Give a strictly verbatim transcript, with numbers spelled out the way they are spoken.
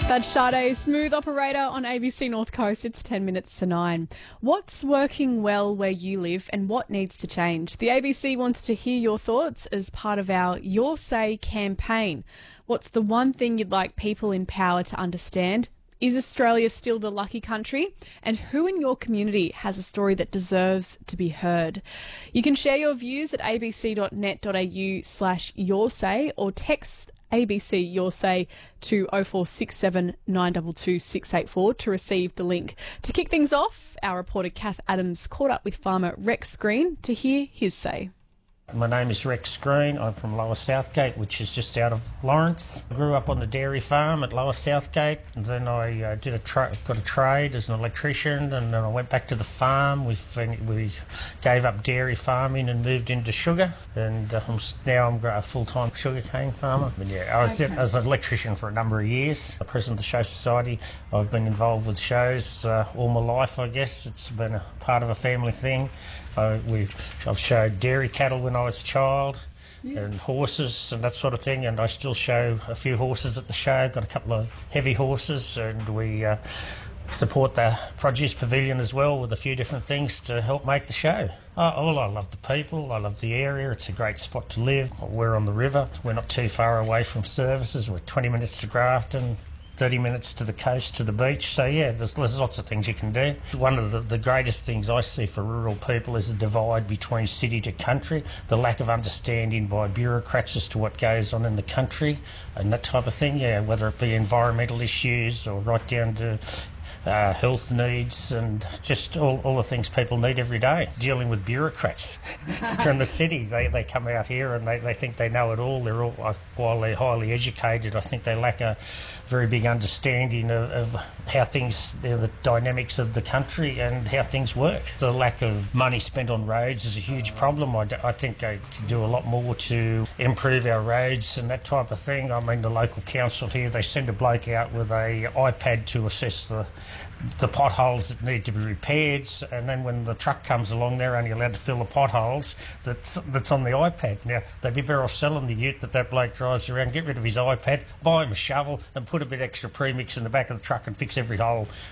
That's Sade, Smooth Operator on A B C North Coast. It's ten minutes to nine. What's working well where you live and what needs to change? The A B C wants to hear your thoughts as part of our Your Say campaign. What's the one thing you'd like people in power to understand? Is Australia still the lucky country? And who in your community has a story that deserves to be heard? You can share your views at abc.net.au slash your say or text A B C Your Say to oh four six seven nine two two six eight four to receive the link. To kick things off, our reporter Kath Adams caught up with farmer Rex Green to hear his say. My name is Rex Green. I'm from Lower Southgate, which is just out of Lawrence. I grew up on the dairy farm at Lower Southgate, and then I uh, did a tra- got a trade as an electrician, and then I went back to the farm. We we gave up dairy farming and moved into sugar, and uh, I'm, now I'm a full-time sugarcane farmer. But yeah, I was, okay. I was an electrician for a number of years. The president of the Show Society. I've been involved with shows uh, all my life, I guess. It's been a part of a family thing. Uh, we, I've showed dairy cattle when I was a child, yeah. and horses and that sort of thing, and I still show a few horses at the show. Got a couple of heavy horses, and we uh, support the produce pavilion as well with a few different things to help make the show. Oh, well, I love the people, I love the area, it's a great spot to live. We're on the river, we're not too far away from services, we're twenty minutes to Grafton, thirty minutes to the coast, to the beach. So, yeah, there's, there's lots of things you can do. One of the, the greatest things I see for rural people is the divide between city to country, the lack of understanding by bureaucrats as to what goes on in the country and that type of thing, yeah, whether it be environmental issues or right down to Uh, health needs and just all, all the things people need every day. Dealing with bureaucrats from the city, they, they come out here and they, they think they know it all. They're all, uh, while they're highly educated, I think they lack a very big understanding of, of how things, the dynamics of the country and how things work. The lack of money spent on roads is a huge problem. I, I think they could do a lot more to improve our roads and that type of thing. I mean, the local council here, they send a bloke out with a iPad to assess the the potholes that need to be repaired, and then when the truck comes along, they're only allowed to fill the potholes that's that's on the iPad. Now, they'd be better off selling the ute that that bloke drives around, get rid of his iPad, buy him a shovel and put a bit extra premix in the back of the truck and fix every hole